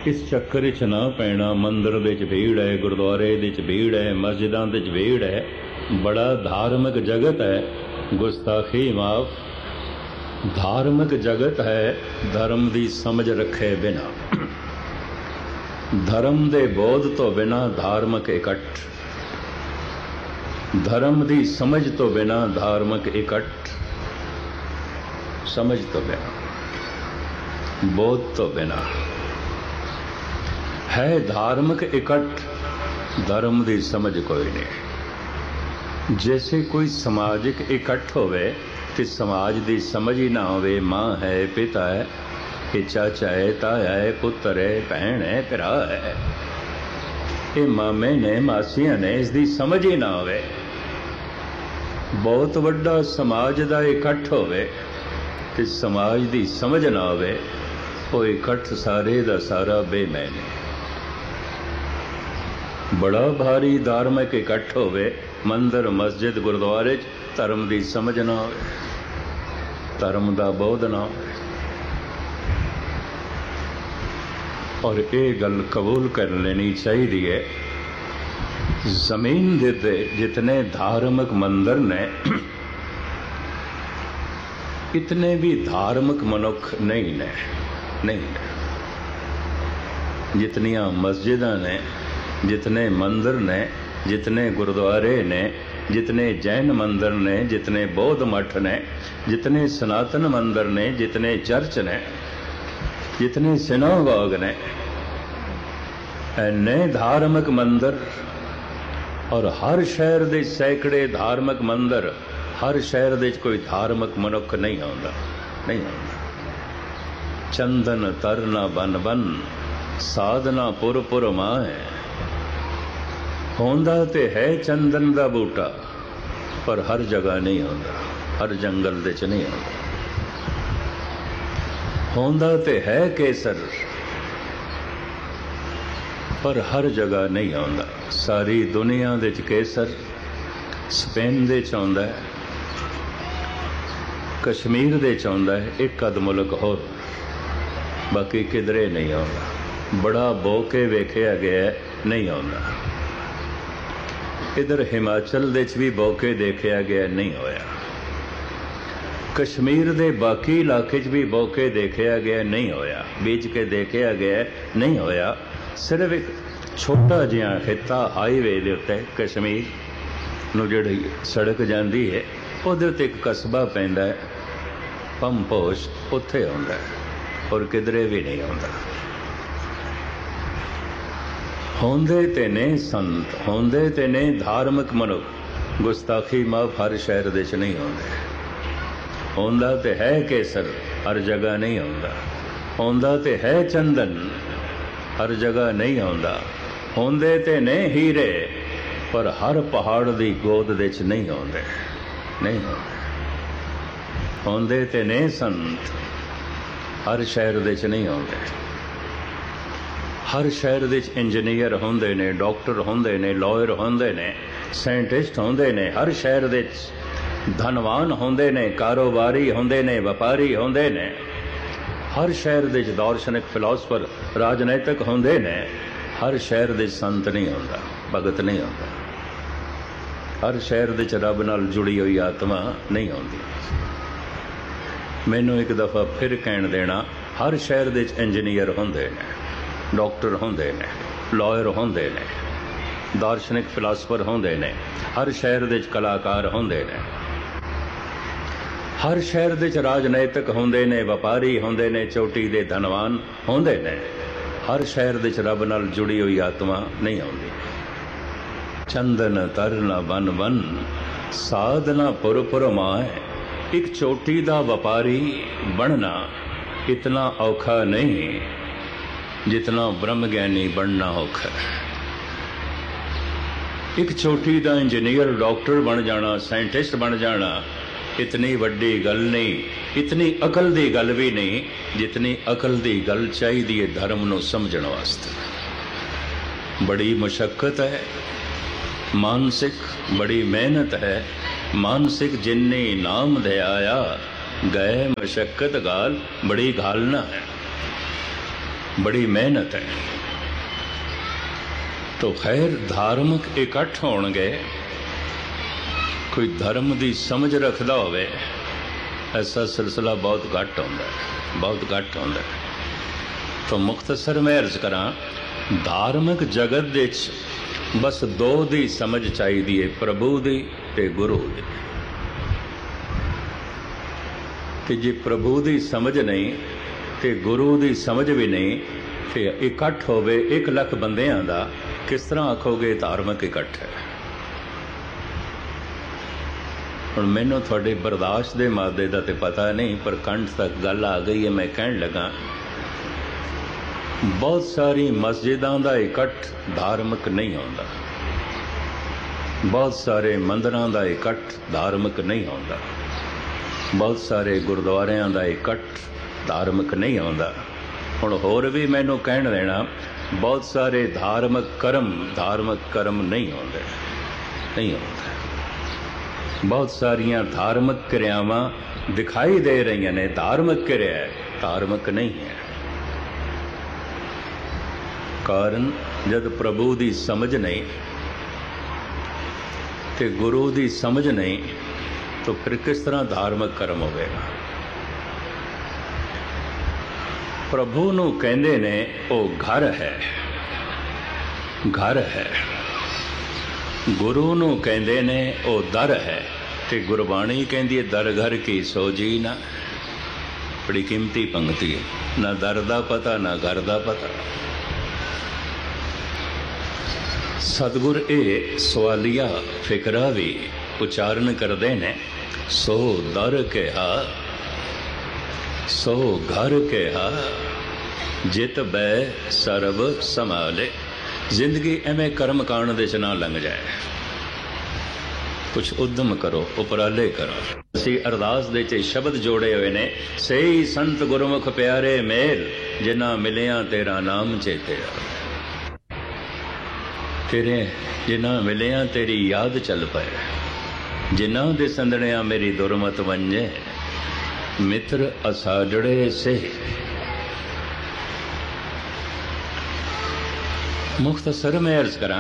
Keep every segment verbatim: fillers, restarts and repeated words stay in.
इस चक्कर च ना पैना। मंदिर दे च भीड़ है, गुरुद्वारे दे च भीड़ है, मस्जिदां दे च भीड़ है, बड़ा धार्मिक जगत है। गुस्ताखी माफ, धार्मिक जगत है। धर्म दी समझ रखे बिना, धर्म दे बोध तो बिना धार्मिक इकट्ठ, धर्म दी समझ तो बिना धार्मिक इकट्ठ, समझ तो बिना, बोध तो बिना है धार्मिक इकट्ठ, धर्म दी समझ कोई नहीं। जैसे कोई समाजिक इकट्ठ होवे ते समाज दी समझ ही ना होवे। माँ है, पिता है, ये चाचा है, ताया है, पुत्र है, भैन है, भरा है, ये मामे ने, मासियां ने, इसकी समझ ही ना होवे। बहुत बड़ा समाज दा इकट्ठ होवे ते समाज दी समझ ना होवे, वो इकट्ठ सारे दा सारा बेमैन है। बड़ा भारी धार्मिक इकट्ठ होवे, मंदिर मस्जिद गुरुद्वारे धर्म की समझ ना हो, धर्म का बोध ना हो। और ये गल कबूल कर लेनी चाहिए, जमीन दे जितने धार्मिक मंदिर ने इतने भी धार्मिक मनुख नहीं ने, नहीं ने। जितनियां मस्जिदां ने, जितने मंदिर ने, जितने गुरुद्वारे ने, जितने जैन मंदिर ने, जितने बौद्ध मठ ने, जितने सनातन मंदिर ने, जितने चर्च ने, जितने सिनागोग ने, इन्ने धार्मिक मंदिर, और हर शहर दे सैकड़े धार्मिक मंदिर, हर शहर दे कोई धार्मिक मनुख नहीं आउंदा, नहीं आउंदा। चंदन तरना बन बन, साधना पुर पुर माए। होंदा ते है चंदन दा बूटा, पर हर जगह नहीं होंदा, हर जंगल दे च नहीं होंदा। होंदा ते है केसर, पर हर जगह नहीं आउंदा। सारी दुनिया दे च केसर स्पेन दे च आउंदा है, कश्मीर दे च आउंदा है, एक अद मुल्क होर, बाकी किधरे नहीं आउंदा। बड़ा बोके वेखिया गया है, नहीं आउंदा। इधर हिमाचल दे च भी बोके देखिया गया, नहीं होया। कश्मीर दे बाकी इलाके च भी बोके देखिया गया, नहीं होया। बीच के देखिया गया, नहीं होया। सिर्फ एक छोटा जिहा खिता हाईवे दे उत्ते कश्मीर नूं जिहड़ी सड़क जांदी है, उहदे उत्ते एक कस्बा पैंदा है, पंपोश, उत्थे आउंदा है, और किधरे भी नहीं आउंदा। होंदे ते ने संत, होंदे ते ने धार्मिक मनुख, गुस्ताखी माफ हर शहर दे च नहीं होंदे। होंदा ते है केसर, हर जगह नहीं होंदा। होंदा ते है चंदन, हर जगह नहीं होंदा। होंदे ते ने हीरे, पर हर पहाड़ दी गोद दे च नहीं होंदे, नहीं होंदे। होंदे ते ने संत, हर शहर दे च नहीं होंदे। हर शहर दे च इंजीनियर होंदे ने, डॉक्टर होंदे ने, लॉयर होंदे ने, साइंटिस्ट होंदे ने। हर शहर दे च धनवान होंदे ने, कारोबारी होंदे ने, व्यापारी होंदे ने। हर शहर दे च दार्शनिक, फिलोसफर, राजनैतिक होंदे ने। हर शहर दे च संत नहीं होंदा, भगत नहीं होंदा। हर शहर दे च रब नाल जुड़ी हुई आत्मा नहीं होंदी। मैनू एक दफ़ा फिर कहण देना, हर शहर दे च इंजीनियर होंदे ने, डॉक्टर होंदे ने, लॉयर होंदे ने, दार्शनिक फिलासफर होंदे ने। हर शहर दे च कलाकार होंदे ने। हर शहर दे च राजनैतिक होंदे ने, व्यापारी होंदे ने, चोटी दे धनवान होंदे ने। हर शहर दे च रब नाल जुड़ी हुई आत्मा नहीं होंदी। चंदन तरना बन बन, साधना पुर पुर माए। एक चोटी दा व्यापारी बनना इतना औखा नहीं जितना ब्रह्म ज्ञानी बनना औखा है। एक चोटी दा इंजीनियर, डॉक्टर बन जाना, साइंटिस्ट बन जाना इतनी वड्डी गल नहीं, इतनी अकल दी गल भी नहीं जितनी अकल दी गल चाहिए धर्म नूं समझण वास्ते। बड़ी मुशक्कत है, मानसिक बड़ी मेहनत है। मानसिक जिन्नी नाम दे आया, गए मुशक्कत गाल बड़ी घालना है। बड़ी मेहनत है। तो खैर धार्मिक इकट्ठ होणगे, कोई धर्म की समझ रखता होवे, ऐसा सिलसिला बहुत घट होंदा है, बहुत घट होंदा है। तो मुख्तसर मैं अर्ज करा, धार्मिक जगत दे बस दो दी समझ चाहिए है, प्रभु दी ते गुरु दी। ते जे प्रभु दी समझ नहीं ते गुरु दी समझ भी नहीं, ते इकट्ठ होवे एक लख बंदियां दा, किस तरह आखोगे धार्मिक इकट्ठ है। हुण मैनूं तुहाडे बर्दाश्त दे मादे दा ते पता नहीं, पर कंठ तक गल आ गई है। मैं कहण लगा, बहुत सारी मस्जिदां दा इकट्ठ धार्मिक नहीं होंदा, बहुत सारे मंदिरां दा इकट्ठ धार्मिक नहीं होंदा, बहुत सारे गुरुद्वारियां दा इकट्ठ धार्मिक नहीं होंदा। हुण होर भी मैनूं कहण देना, बहुत सारे धार्मिक कर्म धार्मिक कर्म नहीं होंदे, नहीं होंदे। बहुत सारियां धार्मिक क्रियावां दिखाई दे रही ने धार्मिक क्रिया है, धार्मिक नहीं है। कारण जब प्रभु की समझ नहीं ते गुरु की समझ नहीं, तो फिर किस तरह धार्मिक कर्म होगा। प्रभु नूं कहंदे ने ओ घर है, घर है। गुरु नूं कहंदे ने ओ दर है, ते गुरबाणी कहंदी है दर घर की सोजी ना। बड़ी कीमती पंक्ति है, ना दर दा पता ना घर दा पता। सतगुर ए सवालिया फिकरा भी उच्चारण करते ने, सो दर कहा सो घर कहा, जित बै सर्ब संभाले। जिंदगी एवं कर्म कांड दे च ना लंघ जाए, कुछ उद्यम करो, उपराले करो। असी अरदास दे च शब्द जोड़े हुए ने, सही संत गुरमुख प्यारे मेल, जिन्ना मिलिया तेरा नाम चेते आवे। तेरे जिन्ना मिलिया तेरी याद चल पाए, जिन्ना दे संदणिया मेरी दुरमत वंजे। मित्र असाजड़े से मुख्तसर में अर्ज करा,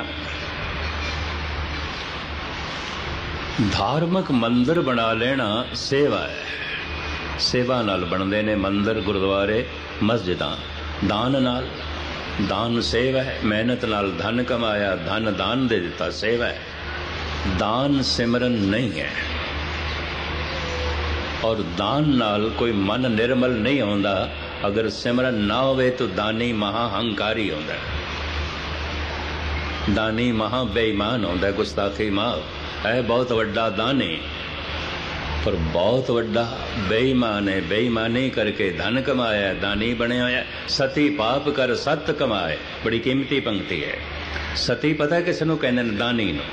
धार्मिक मंदिर बना लेना सेवा है। सेवा नाल बनते ने मंदिर, गुरुद्वारे, मस्जिदां। दान नाल, दान सेवा है। मेहनत नाल धन कमाया, धन दान दे दिता, सेवा है। दान सिमरन नहीं है। और दान नाल कोई मन निर्मल नहीं होता। अगर सिमरन ना होवे तो दानी महा हंकारी होता है, दानी महा बेईमान होता है, गुस्ताखी माफ है। बहुत वड्डा दानी पर बहुत वड्डा बेईमान है। बेईमानी करके धन कमाया, दानी बने होया। सती पाप कर सत कमाए, बड़ी कीमती पंक्ति है। सती पता है किस नूं कहंदे ने? दानी नूं।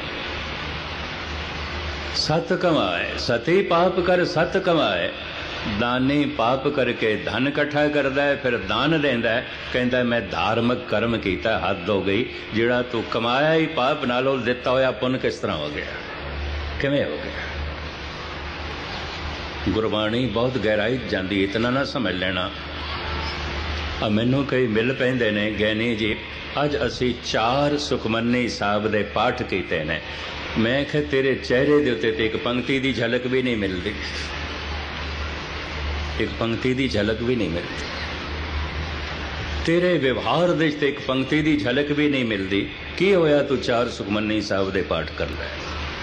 सत कमाए, सती पाप कर सत कमाए। दानी पाप करके धन इकट्ठा करता है, फिर दान देंदा है, कहता है मैं धार्मिक कर्म किया, हद हो गई। जिहड़ा तू कमाया ही पाप नालों दिता होया पुन किस तरह हो गया, किवें हो गया? गुरबाणी बहुत गहराई जाती, इतना ना समझ लेना। मैनू कई मिल पैंदे ने, गैनी जी अज असी चार सुखमनी साहब दे पाठ कीते ने। मैं आख्या तेरे चेहरे दे उत्ते ते एक पंक्ति दी झलक भी नहीं मिलती, एक पंक्ति दी झलक भी नहीं मिलती। तेरे व्यवहार दे ते एक पंक्ति दी झलक भी नहीं मिलती। की होया तू चार सुखमनी साहब दे पाठ कर ले?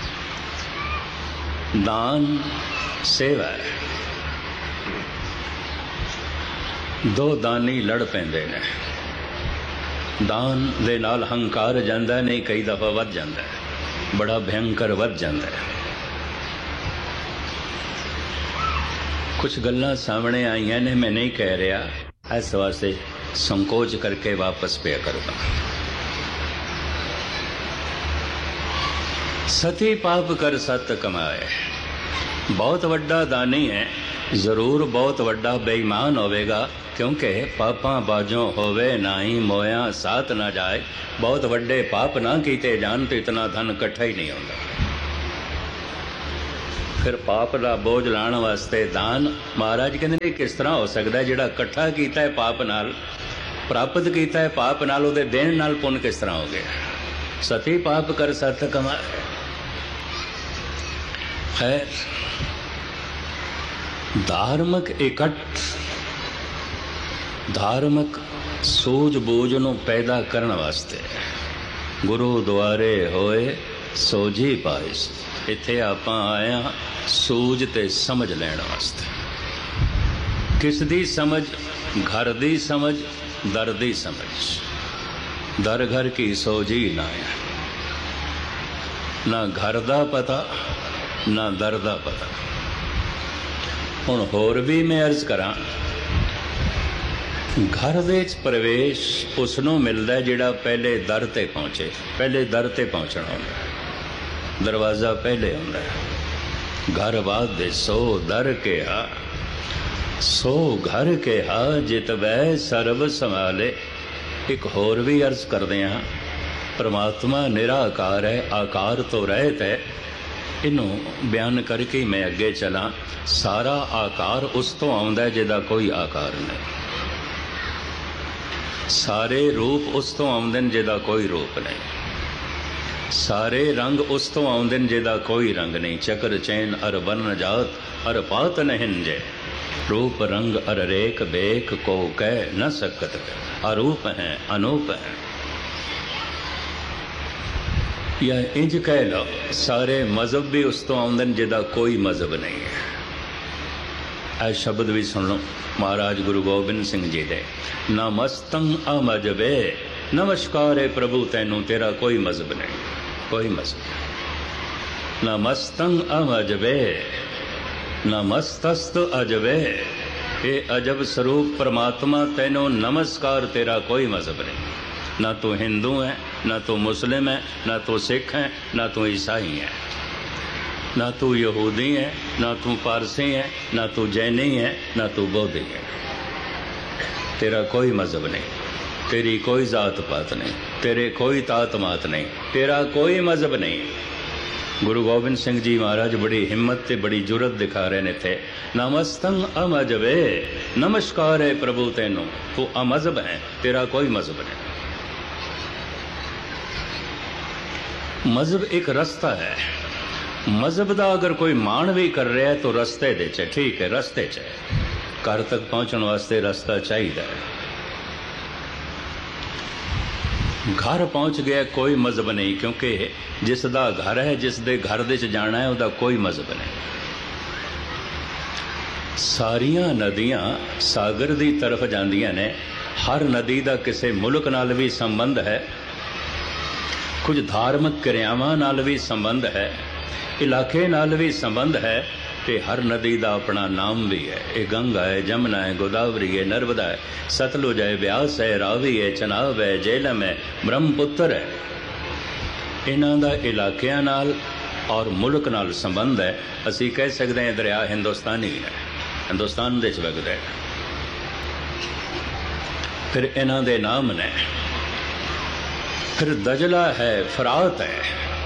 दान सेवा है। दो दानी लड़ पैंदे ने, दान दे नाल हंकार जांदा नहीं, कई दफा वध जांदा है, बड़ा भयंकर वध जाता है। कुछ गल्लां सामने आईयां ने, मैं नहीं कह रहा, इस वास्ते संकोच करके वापस पे करूंगा। सती पाप कर सत कमाए। बहुत वड्डा दानी है, जरूर बहुत वड्डा बेईमान होवेगा, क्योंकि पापां बाजों होवे नाही मोया साथ ना जाए। बहुत वड्डे पाप ना कीते जान तो इतना धन इकट्ठा ही नहीं होता। फिर पाप का बोझ लाने वास्ते दान, महाराज कहते ने किस तरह हो सकता है? जिहड़ा इकट्ठा कीता है पाप नाल, ਪ੍ਰਾਪਤ ਕੀਤਾ ਹੈ ਪਾਪ ਨਾਲ, ਉਹਦੇ ਦੇਣ ਨਾਲ ਪੁੰਨ ਕਿਸ ਤਰ੍ਹਾਂ ਹੋ ਗਿਆ। ਸਤੀ ਪਾਪ ਕਰ ਸਤ ਕਮਾਏ। ਖੈਰ, ਧਾਰਮਿਕ ਇਕੱਠ, ਧਾਰਮਿਕ ਸੂਝ ਬੂਝ ਨੂੰ ਪੈਦਾ ਕਰਨ ਵਾਸਤੇ ਗੁਰੂ ਦੁਆਰੇ ਹੋਏ ਸੋਝੀ ਪਾਇਸ। ਇੱਥੇ ਆਪਾਂ ਆਏ ਹਾਂ ਸੂਝ ਤੇ ਸਮਝ ਲੈਣ ਵਾਸਤੇ। ਕਿਸ ਦੀ ਸਮਝ? ਘਰ ਦੀ ਸਮਝ, ਦਰ ਦੀ ਸਮਝ। ਦਰ ਘਰ ਕੀ ਸੋਝੀ ਨਾ ਹੈ, ਨਾ ਘਰ ਦਾ ਪਤਾ ਨਾ ਦਰ ਦਾ ਪਤਾ। ਹੁਣ ਹੋਰ ਵੀ ਮੈਂ ਅਰਜ਼ ਕਰਾਂ, ਘਰ ਦੇ ਵਿੱਚ ਪ੍ਰਵੇਸ਼ ਉਸ ਨੂੰ ਮਿਲਦਾ ਜਿਹੜਾ ਪਹਿਲੇ ਦਰ ਤੇ ਪਹੁੰਚੇ। ਪਹਿਲੇ ਦਰ ਤੇ ਪਹੁੰਚਣਾ ਹੁੰਦਾ, ਦਰਵਾਜ਼ਾ ਪਹਿਲੇ ਹੁੰਦਾ। ਘਰ ਬਾਦੇ ਸੋ ਦਰ ਕਿਹਾ, ਸੋ ਘਰ ਕਿਹਾ ਜਿਤ ਵੈ ਸਰਬ ਸੰਭਾਲੇ। ਇੱਕ ਹੋਰ ਵੀ ਅਰਜ਼ ਕਰਦੇ ਹਾਂ, ਪਰਮਾਤਮਾ ਨਿਰਾਕਾਰ ਹੈ, ਆਕਾਰ ਤੋਂ ਰਹਿਤ ਹੈ। ਇਹਨੂੰ ਬਿਆਨ ਕਰਕੇ ਮੈਂ ਅੱਗੇ ਚਲਾਂ। ਸਾਰਾ ਆਕਾਰ ਉਸ ਤੋਂ ਆਉਂਦਾ ਜਿਹਦਾ ਕੋਈ ਆਕਾਰ ਨਹੀਂ। ਸਾਰੇ ਰੂਪ ਉਸ ਤੋਂ ਆਉਂਦੇ ਨੇ ਜਿਹਦਾ ਕੋਈ ਰੂਪ ਨਹੀਂ। ਸਾਰੇ ਰੰਗ ਉਸ ਤੋਂ ਆਉਂਦੇ ਨੇ ਜਿਹਦਾ ਕੋਈ ਰੰਗ ਨਹੀਂ। ਚੱਕਰ ਚੈਨ ਅਰ ਵਰਨ ਜਾਤ ਅਰ ਪਾਤ ਨਹਿੰਜੇ, रूप रंग अर रेख बेख को कह न सकत, अरूप हैं अनूप हैं। या इंज कह लो, सारे मजहब भी उस तो आउंदे ने जिहदा कोई मजहब नहीं है। ऐ शब्द भी सुन लो महाराज गुरु गोबिंद सिंह जी दे, नमस्तं अमजबे, नमस्कार है प्रभु तैनू तेरा कोई मजहब नहीं, कोई मजहब। नमस्तं अमजबे, नमस्तस्त अजबे, ये अजब स्वरूप परमात्मा तैनों नमस्कार तेरा कोई मजहब नहीं। ना तो हिंदू है, ना तो मुस्लिम है, ना तो सिख है, ना तो ईसाई है, ना तो यहूदी है, ना तो पारसी है, ना तो जैनी है, ना तो बौद्धी है। तेरा कोई मजहब नहीं, तेरी कोई जात पात नहीं, तेरे कोई तात मात नहीं, तेरा कोई मजहब नहीं। गुरु गोबिंद सिंह जी महाराज बड़ी हिम्मत ते बड़ी जुरत दिखा रहे ने थे। नमस्तं अमजबे, नमस्कार है प्रभु तैनू, तू अमजहब है, तेरा कोई मजहब नहीं। मजहब एक रास्ता है। मजहब का अगर कोई मान भी कर रहा है तो रस्ते दे च, ठीक है, रस्ते च घर तक पहुंचने वास्ते रास्ता चाहिए। घर पहुंच गया कोई मजहब नहीं, क्योंकि जिसदा घर है, जिस दे घर दे च जाना है, उसदा कोई मजहब नहीं। सारियां नदियां सागर दी तरफ जांदियां ने। हर नदी का किसी मुल्क नाल भी संबंध है, कुछ धार्मिक क्रियावां नाल भी संबंध है, इलाके नाल भी संबंध है, ते हर नदी का अपना नाम भी है। ये गंगा है, जमुना है, गोदावरी है, नर्मदा है, सतलुज है, ब्यास है, रावी है, चनाब है, झेलम है, ब्रह्मपुत्र है। इन्हां दा इलाकियां नाल और मुल्क नाल संबंध है। असी कह सकते हैं दरिया हिंदुस्तानी है, हिंदुस्तान दे च वगदा है। फिर इन्हां दे नाम ने, फिर दजला है, फरात है,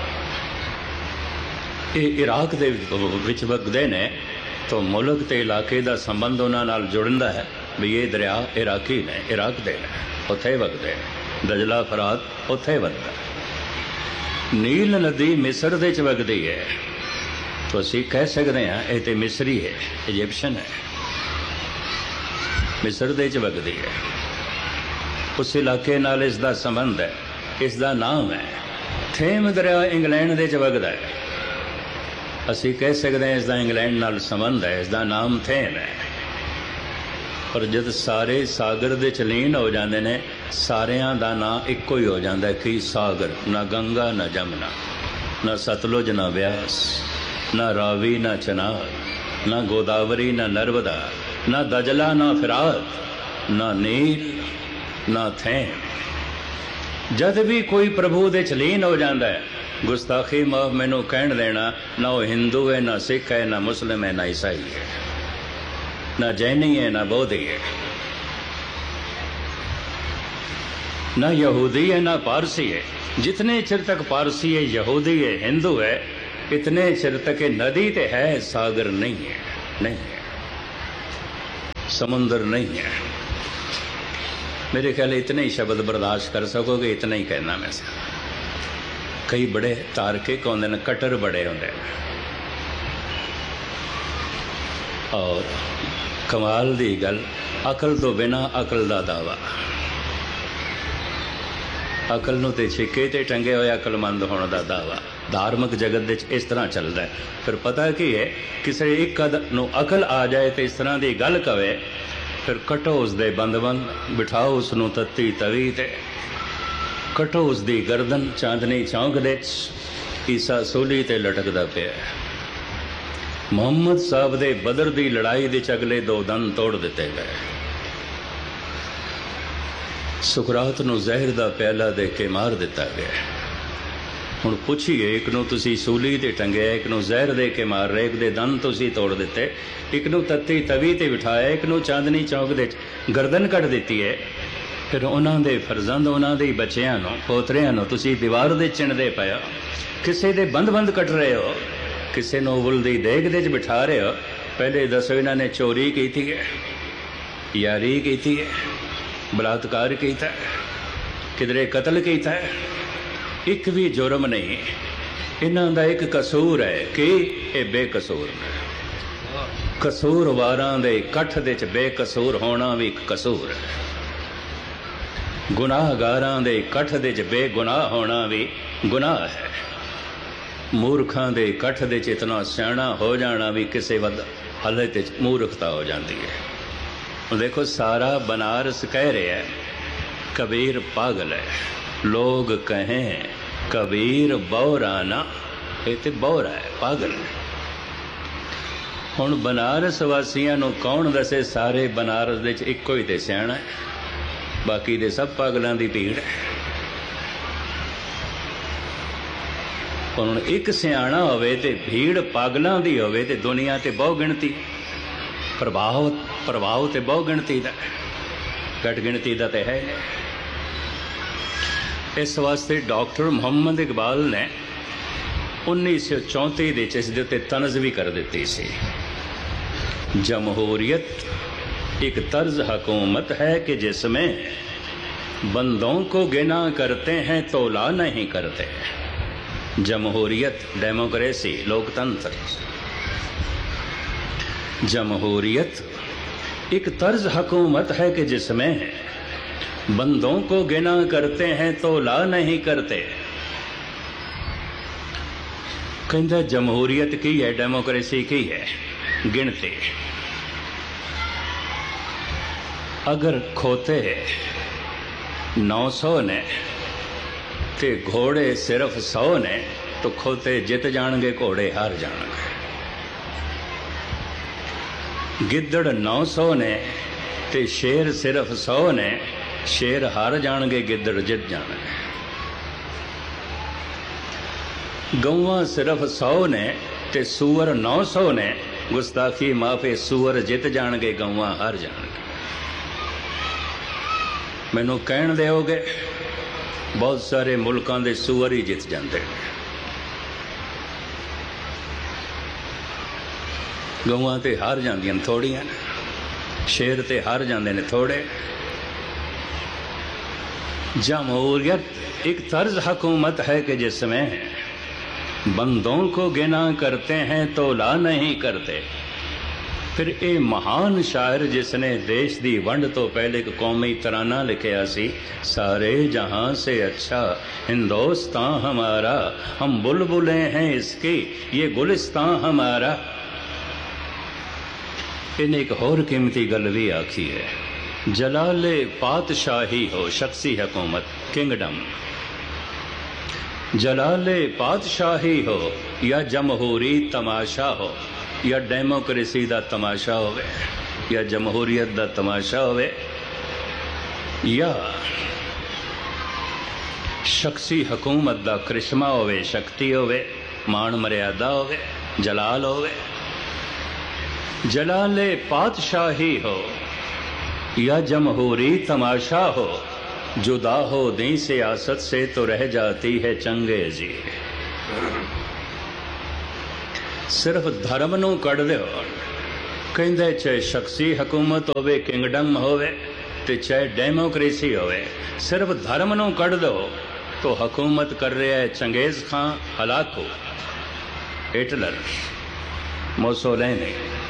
ये इराक दे विच वगदे ने। तो मुल्क ते इलाके का संबंध उन्हां नाल जुड़दा है भी ये दरिया इराकी ने, इराक दे ने, उत्थे वगदे ने। दजला फरात उत्थे वगदा। नील नदी मिस्र दे च वगदी है, तो असी कह सकते हैं ये तो मिस्री है, इजिप्शियन है, मिस्र दे च वगदी है। उस इलाके नाल इसका संबंध है, इसका नाम है। थेम दरिया इंग्लैंड दे च वगदा है, असी कह सकते हैं इसका इंग्लैंड नाल संबंध है, इसका नाम थेम है। पर जब सारे सागर दे चलीन हो जाते हैं, सारियां दा नाम इक्को ही हो जाता है कि सागर। ना गंगा ना जमुना, ना सतलुज ना ब्यास, ना रावी ना चनाब, ना गोदावरी ना नर्मदा, ना दजला ना फिरात, ना नील ना थेम। जद भी कोई प्रभु दे चलीन हो जाता है, गुस्ताखी माफ मैनू कहन देना, ना वो हिंदू है, ना सिख है, ना मुस्लिम है, ना ईसाई है, ना जैनी है, ना बौद्धी है, ना यहूदी है, ना पारसी है। जितने चिर तक पारसी है, यहूदी है, हिंदू है, इतने चिर तक नदी तो है, सागर नहीं है, नहीं है, समुंदर नहीं है। मेरे ख्याल इतने ही शब्द बर्दाश्त कर सकोगे, इतना ही कहना मैं से। कई बड़े तार्किक होंगे ने, कटर बड़े होंगे, और कमाल दी गल अकल तो बिना अकल दा दावा। अकल नूं ते छिके ते टंगे होए अकलमंद होने का दावा धार्मिक जगत दे इस तरह चलता है। फिर पता की है, किसी एक नूं अकल आ जाए तो इस तरह की गल कवे, फिर कटो उसदे बंद बंद, बिठाओ उसनूं तत्ती तवी ते, कटो उसदी गर्दन चांदनी चौंक दे, ईसा सूली ते लटकदा पिया। मुहम्मद साहब दे बदर दी लड़ाई दे अगले दो दंद तोड़ दिते गए। सुकरात नूं जहर दा प्याला दे के मार दिता गया। हुण पुछिए, एक नूं तुसीं सूली ते टंगिया, एक नूं जहर दे के मार रहे, एक दे दंद तुसीं तोड़ दिते, एक नूं तत्ती तवी ते बिठाया, एक नूं चांदनी चौक दे गर्दन कट दिती है। फिर उन्हां दे फरजंद, उन्हां दे बच्चियां नूं, पोतरियां नूं तुसीं दीवार दे चिणदे पए हो, किसे दे बंद बंद कट रहे हो, किसे नूं उबल दी देग दे बिठा रहे हो। पहले दसो, इन्हां ने चोरी कीती है, यारी कीती है, बलात्कार किया, किधरे कतल किया है, एक भी जुर्म नहीं। इन्हां दा एक कसूर है कि ये बेकसूर ने। कसूरवारां दे कठ दे च बेकसूर होना भी एक कसूर है। गुनाहगारां दे कठ दे च बेगुनाह होना भी गुनाह है। मूर्खां दे कठ दे च इतना सियाणा हो जाना भी किसी वद हालत च मूर्खता हो जाती है। देखो, सारा बनारस कह रहे हैं कबीर पागल है, लोग कहें कबीर बौराना, ये तो बौरा है, पागल है। हुण बनारस वासियां नूं कौन दसे, सारे बनारस दे च इक्को ही ते सियाणा है, बाकी दे सब पागलों की भीड़ है। हुण एक सियाणा होवे ते भीड़ पागलों की होवे ते दुनिया ते बहु गिणती, प्रभाव प्रभाव तो बहु गिणती का, घट गिणती का तो है। इस वास्ते डॉक्टर मुहम्मद इकबाल ने उन्नीस सौ चौंती इस दे उत्ते तनज़ भी कर दी सी। जमहूरियत एक तर्ज हुकूमत है कि जिसमें बंदों को गिना करते हैं तोला नहीं करते। जमहूरियत, डेमोक्रेसी, लोकतंत्र। जमहूरियत एक तर्ज हुकूमत है कि जिसमें बंदों को गिना करते हैं तो ला नहीं करते। कहता जमहूरियत की है, डेमोक्रेसी की है गिनती। अगर खोते नौ सौ ने ते घोड़े सिर्फ सौ ने तो खोते जित जाणगे, घोड़े हार जाणगे। गिद्दड़ नौ सौ ने ते शेर सिर्फ सौ ने, शेर हार जाणगे, गिद्दड़ जित जाणगे। गौवां सिर्फ सौ ने ते सूअर नौ सौ ने, गुस्ताखी माफे सूअर जित जाणगे, गौवां हार जाणगे। मैनू कहण दिओगे बहुत सारे मुल्कां दे सूअर ही जित जांदे ने, गौवां ते हार जांदियां थोड़ियां, शेर ते हार जांदे ने थोड़े। जमहूरियत एक तर्ज हुकूमत है कि जिसमें बंदों को गिना करते हैं तो ला नहीं करते। फिर ये महान शायर जिसने देश दी वंड तो पहले एक कौमी तराना लिखिया सी, सारे जहां से अच्छा हिंदुस्तान हमारा, हम बुलबुलें हैं इसकी, ये गुलिस्तान हमारा। इन्हें एक होर कीमती गल भी आखी है, जलाले पातशाही हो, शख्सी हुकूमत, किंगडम। जलाले पातशाही हो या जमहूरी तमाशा हो, या डेमोक्रेसी दा तमाशा होवे, या जमहूरियत दा तमाशा होवे, या शख्सी हुकूमत दा करिश्मा होवे, शक्ति होवे, मान मर्यादा होवे, जलाल होवे। जलाले पातशाही हो या जमहूरी तमाशा हो, जुदा हो दी सियासत से तो रह जाती है चंगेजी। सिर्फ धर्म नूं कढ़ दिओ, कहंदे चाहे शख्सी हुकूमत होवे, किंगडम होवे, ਤੇ ਚਾਹੇ ਡੈਮੋਕ੍ਰੇਸੀ ਹੋਵੇ, ਸਿਰਫ ਧਰਮ ਨੂੰ ਕੱਢ ਦੋ तो हुकूमत कर रहा है चंगेज खां, हलाको, हिटलर, मोसोलिनी।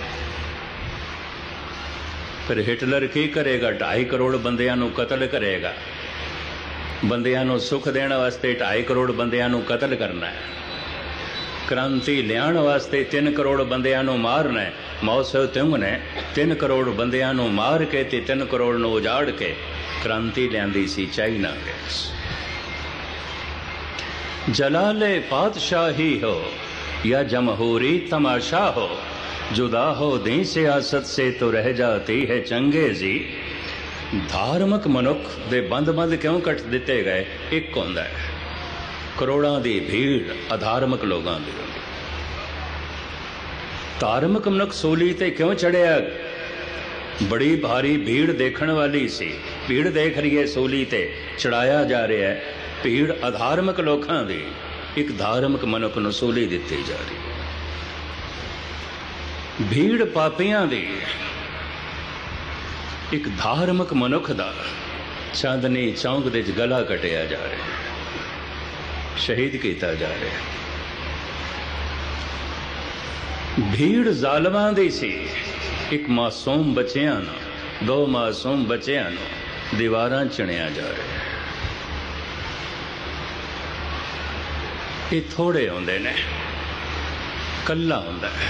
फिर हिटलर की करेगा? ढाई करोड़ बंदियां नूं कतल करेगा। बंदियां नूं सुख देने वास्ते ढाई करोड़ बंदियां नूं कतल करना है। क्रांति लियाण वास्ते तीन करोड़ बंदियां नूं मारना है। माओ से तुंग ने तीन करोड़ बंदियां नूं मार के ते तीन करोड़ नूं उजाड़ के क्रांति लियांदी सी चाइना विच। जलाले पातशाही हो या जमहूरी तमाशा हो, जुदा हो दी सियासत से तो रह जाती है चंगेजी। धार्मिक मनुख दे बंद बंद क्यों कट दिते गए? एक होंदा है करोड़ां दी भीड़ अधार्मिक लोगों की। धार्मिक मनुख सूली ते क्यों चढ़िया? बड़ी भारी भीड़ देखण वाली सी, भीड़ देख रही है सूली ते चढ़ाया जा रहा है। भीड़ अधार्मिक लोगों की, एक धार्मिक मनुख नूं सूली दिती जा रही। भीड़ पापियां दी, एक धार्मिक मनुख दा चांदनी चौंक दे गला कटिया जा रहा, शहीद किया जा रहा। भीड़ जालमां दी सी, एक मासूम बच्चियां नूं, दो मासूम बच्चियां नूं दीवारां चिणिया जा रहा। ये थोड़े होंदे ने, कल्ला होंदा है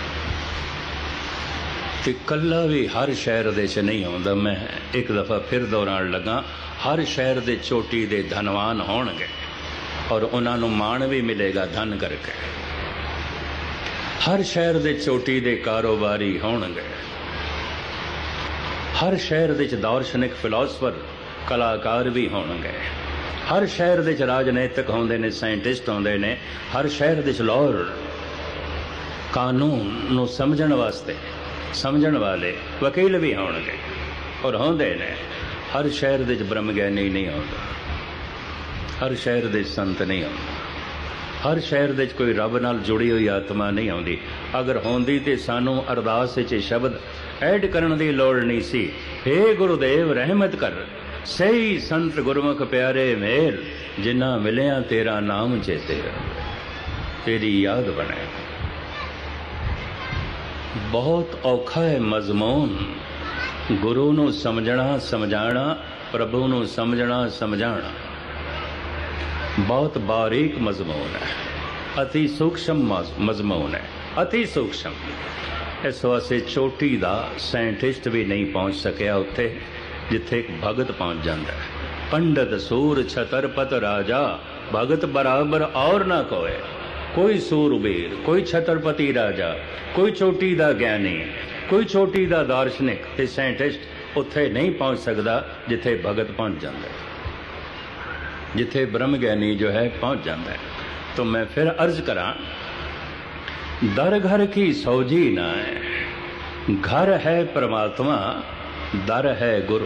ते कल्ला भी हर शहर दे च नहीं होंदा। मैं एक दफ़ा फिर दोहराण लगा, हर शहर दे चोटी दे धनवान होणगे और उन्हां नूं माण भी मिलेगा धन करके। हर शहर दे चोटी दे कारोबारी होणगे। हर शहर दे दार्शनिक फिलोसफर कलाकार भी होणगे। हर शहर दे राजनीतिक होंदे ने, साइंटिस्ट होंदे ने। हर शहर दे लॉयर, कानून नूं समझण वास्ते समझण वाले वकील भी होणगे और होंदे ने। हर शहर दे ब्रह्म ज्ञानी नहीं होंदा, हर शहर दे संत नहीं होंदा, हर शहर दे कोई रब नाल जुड़ी हुई आत्मा नहीं आउंदी। अगर होंदी ते सानू अरदास विच शब्द ऐड करन दी लोड़ नहीं सी। हे गुरुदेव रहमत कर, सही संत गुरमुख प्यारे मेल, जिन्ना मिलिया तेरा नाम चेते, तेरी याद बने। बहुत औखा है मजमून, गुरु नू समझना समझाना, प्रभु नू समझना समझाना। बहुत बारीक मजमून है, अति सूक्ष्म मजमून है, अति सूक्ष्म। इस वास्ते चोटी दा साइंटिस्ट भी नहीं पहुंच सकिया उत्थे जिथे एक भगत पहुंच जाता है। पंडित सूर छतरपत राजा, भगत बराबर और ना कोई। कोई सूरबीर, कोई छतरपति राजा, कोई चोटी दा ज्ञानी, कोई चोटी दा दार्शनिक ते साइंटिस्ट उत्थे नहीं पहुंच सकता जिथे भगत पहुंच जाता है, जिथे ब्रह्म ज्ञानी जो है पहुंच जाता है। तो मैं फिर अर्ज करा, दर घर की सौजी ना है, घर है परमात्मा, दर है गुरु।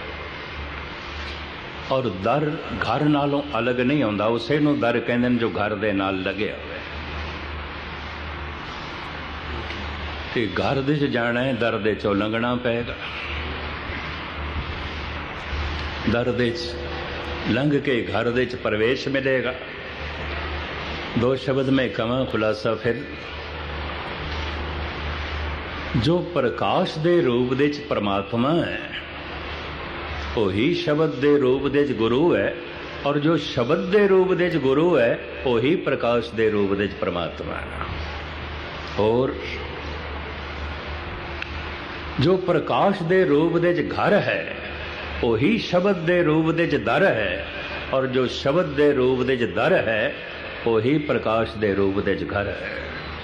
और दर घर नालों अलग नहीं होंदा, उसे नूं दर कहंदे ने जो घर दे नाल लगे हुए। ते घर दे च जाना है, दर दे चों लंघना पेगा। दर दे च लंघ के घर दे च प्रवेश मिलेगा। दो शब्द में कवां खुलासा फिर, जो प्रकाश दे रूप दे च परमात्मा है, वही शब्द दे रूप दे च गुरु है। और जो शब्द दे रूप दे च गुरु है, वही प्रकाश दे रूप दे च परमात्मा है। और जो प्रकाश दे रूप दे च घर है, वही शब्द दे रूप दे च दर है। और जो शब्द दे रूप दे च दर है, वही प्रकाश दे रूप दे च घर है।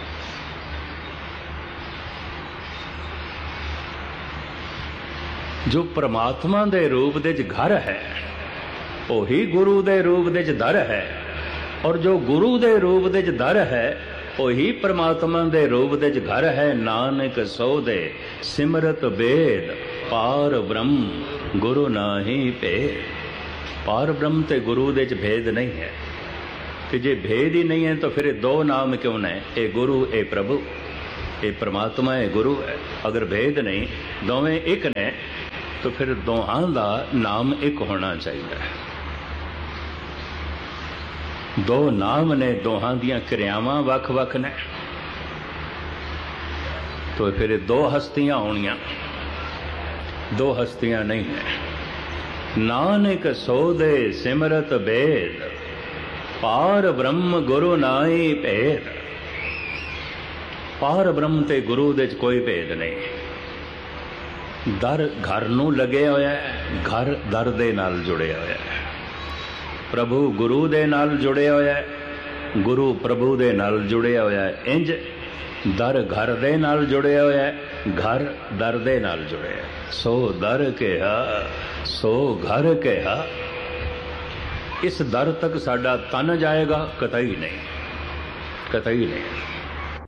जो परमात्मा दे रूप दे च घर है, वही गुरु दे रूप दे च दर है। और जो गुरु दे रूप दे च दर है, वही परमात्मा दे रूप दे च घर है। नानक सो दे सिमरत बेद, पार ब्रह्म गुरु नाही भेद। पार ब्रह्म ते गुरु दे च भेद नहीं है। कि जे भेद ही नहीं है तो फिर दो नाम क्यों ने? ए गुरु ए प्रभु, ए परमात्मा ए गुरु है। अगर भेद नहीं, दोवें एक ने तो फिर दोहां दा नाम एक होना चाहिए। दो नाम ने, दोहां दियां क्रियावां वख वख ने, तो फिर दो हस्तियां होनियां, दो हस्तियां नहीं है। नानक सो दे सिमरत बेद, पार ब्रह्म गुरु नाई भेद। पार ब्रह्म ते गुरु दे कोई भेद नहीं। दर घर नूं लगे होया है, घर दर दे नाल जुड़िया होया है। प्रभु गुरु दे नाल जुड़े होया है, गुरु प्रभु दे नाल जुड़िया होया है। इंज दर घर दे नाल जुड़े होया है, घर दर दे नाल जुड़े है। सो दर कहा सो घर कहा। इस दर तक साडा तन जाएगा? कतई नहीं, कतई नहीं।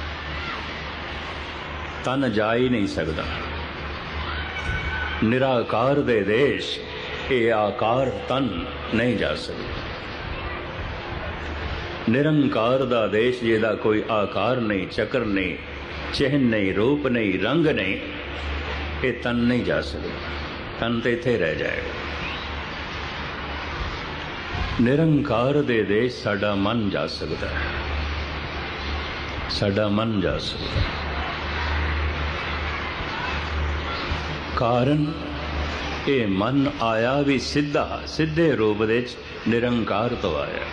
तन जा ही नहीं सकता। निराकार दे देश ये आकार तन नहीं जा सकता। निरंकार दा देश जिहदा कोई आकार नहीं, चक्र नहीं, चिन्ह नहीं, रूप नहीं, रंग नहीं, ये तन नहीं जा सकता। तन तो इत्थे रह जाएगा। निरंकार दे देश साडा मन जा सकता है, साडा मन जा सकता है। कारण ये मन आया भी सीधा, सीधे रूप दे निरंकार तो आया।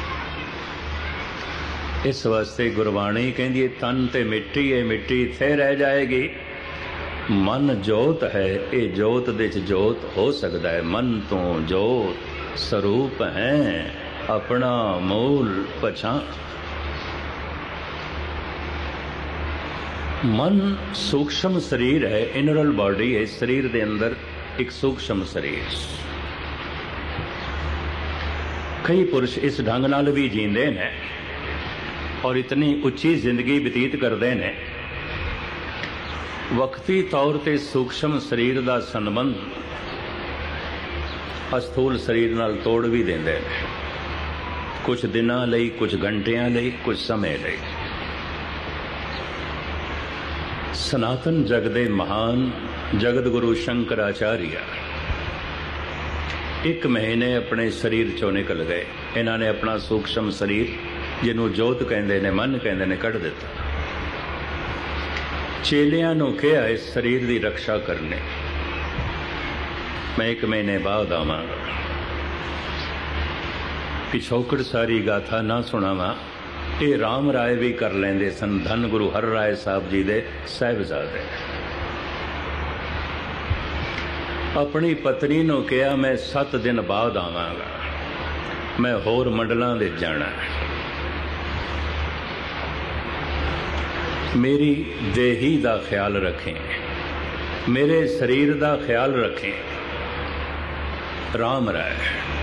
इस वास्ते गुरबाणी कहती तन ते मिट्टी है, मिट्टी इत्थे रह जाएगी। मन जोत है, ये जोत दे च जोत हो सकता है। मन तो जोत स्वरूप है, अपना मूल पछाण। मन सूक्ष्म शरीर है, इनरल बॉडी है। शरीर दे अंदर एक सूक्ष्म शरीर। कई पुरुष इस ढंग नाल भी जींदे ने और इतनी उच्ची जिंदगी बतीत करते हैं। वक्ती तौर ते सूक्ष्म शरीर का संबंध अस्थूल शरीर नाल तोड़ भी देंदे ने, कुछ दिनां लई, कुछ घंटियां लई, कुछ समय लई। सनातन जग दे महान जगत गुरु शंकराचार्य एक महीने अपने शरीर चों निकल गए। इन्होंने अपना सूक्ष्म शरीर जिन्हों जोत कहते ने, मन कहते ने, कढ़ दिता। चेलियां नूं कहा इस शरीर की रक्षा करने, मैं एक महीने बाद आवांगा। पिछोकड़ सारी गाथा ना सुनावा, ये राम राय भी कर लेंदे सन। धन गुरु हर राय साहब जी दे साहिबजादे अपनी पत्नी नूं कहा मैं सत्त दिन बाद आवांगा, मैं होर मंडलां दे जाना है। मेरी देही दा ख्याल रखें, मेरे शरीर दा ख्याल रखें। राम राय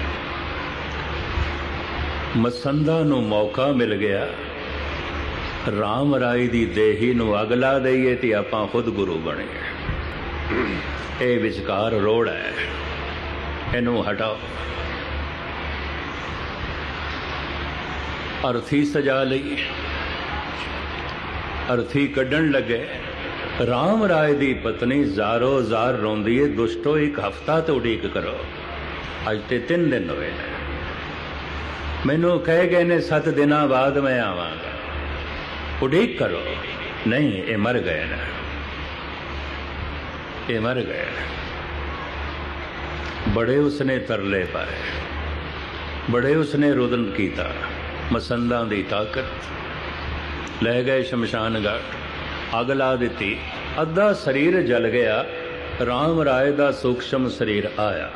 मसंदा नूं मौका मिल गया, राम राय दी देही नूं अग ला दईए ते आपां खुद गुरु बने। ये विचकार रोड़ है, इनू हटाओ। अर्थी सजा लई, अर्थी कड्ढण लगे। राम राय दी पत्नी जारो जार रोंदी है, दुष्टो एक हफ्ता तो उड़ीक करो, अज ते तीन दिन हुए ने। मैनू कह गए ने सत्त दिन बाद मैं आवांगा, उड़ीक करो। नहीं, ये मर गए ना, ये मर गए। बड़े उसने तरले पाए, बड़े उसने रुदन कीता। मसंदा दी ताकत ले गए शमशान घाट, अग ला दी, अद्धा शरीर जल गया। राम राय दा सूक्ष्म शरीर आया।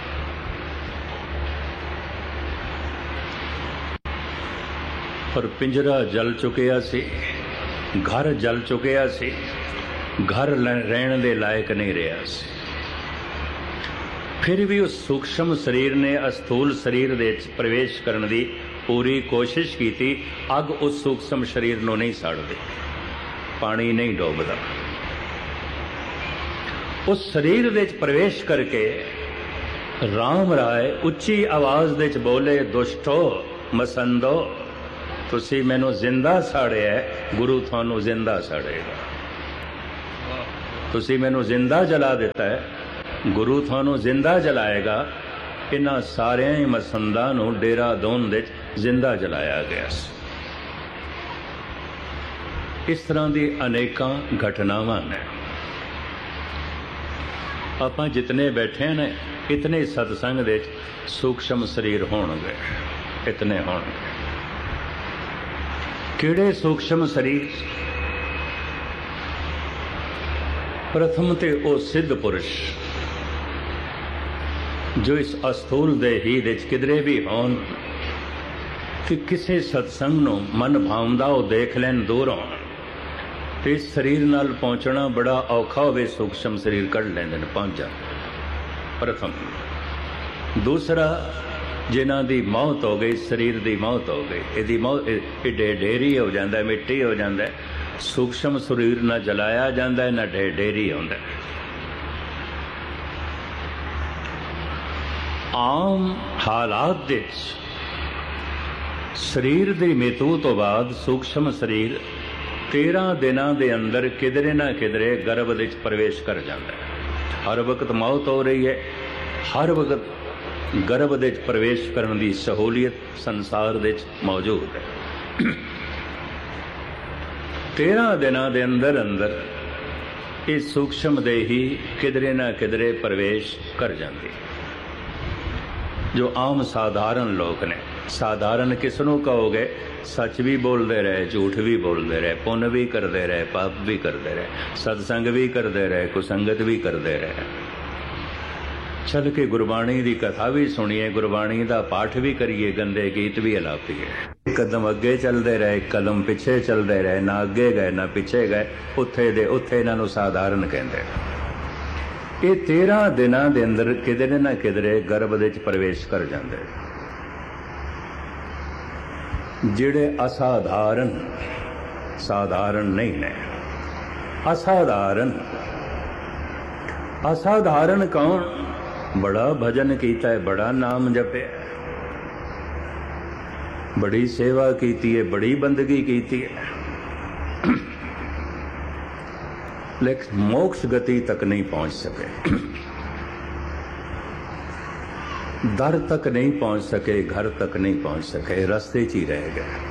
पर पिंजरा जल चुकिया सी, घर जल चुकिया सी, घर रहने दे लायक नहीं रहा सी। फिर भी उस सूक्ष्म शरीर ने अस्थूल शरीर दे प्रवेश करने की पूरी कोशिश की थी। अग उस सूक्ष्म शरीर नूं नहीं साड़दी, पानी नहीं डोबदा। उस शरीर दे प्रवेश करके राम राय उच्ची आवाज दे बोले, दुष्टो मसंदो, तुसी मैनू जिंदा साड़िया, गुरु थानू जिंदा साड़ेगा। तुसी मैनू जिंदा जला दिता है, गुरु थानों जिंदा जलाएगा। इन्हां सारियां ही मसंदां नूं डेरादून दे जिंदा जलाया गया। इस तरह दी अनेकां घटनावां ने। आपां जितने बैठे ने इतने सत्संग दे सूक्ष्म शरीर होणगे, इतने होणगे। किहड़े सूक्ष्म शरीर? प्रथम ते ओ सिद्ध पुरुष जो इस अस्थूल देही दे किधरे भी होण कि किसी सत्संग नूं मन भावदा ओ देख लैन दूरों ते इस शरीर नाल पहुंचना बड़ा औखा होवे, सूक्ष्म शरीर कढ़ लैंदे ने, पहुंच जांदे। प्रथम। दूसरा, जिन्हां दी मौत हो गई, शरीर दी मौत हो गई, इहदी मौत ढे ढेरी हो जांदा है, मिट्टी हो जांदा है। सूक्ष्म शरीर ना जलाया जांदा है ना ढे ढेरी होंदा है। आम हालात दे शरीर दी मृत्यु तो बाद सूक्ष्म शरीर तेरह दिनां दे अंदर किधरे ना किधरे गर्भ दे प्रवेश कर जाता है। हर वक्त मौत हो रही है, हर वक्त गर्भ दे प्रवेश करने की सहूलियत संसार दे मौजूद है। तेरह दिनां दे अंदर अंदर ये सूक्ष्म देही किधरे ना किधरे प्रवेश कर जाती। जो आम साधारण लोग ने, साधारण किसनों कहोगे? सच भी बोलते रहे, झूठ भी बोलते रहे, पुण्य भी करते रहे, पाप भी करते रहे, सत्संग भी करते रहे, कुसंगत भी करते रहे, चल के गुरबाणी की कथा भी सुनिए, गुरबाणी का पाठ भी करिए, गंदे गीत भी अलापीए। एक कदम अगे चलते रहे, एक कदम पिछे चलते रहे, ना अगे गए ना पिछे गए, उत्थे दे उत्थे इन्हां नूं साधारण कहते। ये तेरह दिनां दे अंदर किधरे ना किधरे गर्भ दे प्रवेश कर जाते। जिहड़े असाधारण, साधारण नहीं ने, असाधारण। असाधारण कौन? बड़ा भजन कीता है, बड़ा नाम जपे, बड़ी सेवा कीती है, बड़ी बंदगी कीती है, लेकिन मोक्ष गति तक नहीं पहुंच सके, दर तक नहीं पहुंच सके, घर तक नहीं पहुंच सके, रास्ते च ही रह